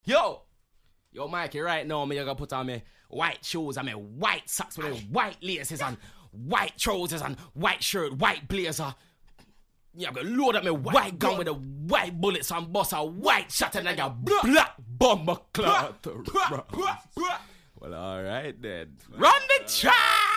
Yo, Mikey, right now, me gonna put on my white shoes and my white socks with my white laces and white trousers and white shirt, white blazer. Yeah, I'm gonna load up my white gun with the white bullets and bust a white shot and like a black bomber clout. Well, alright then. Run the track!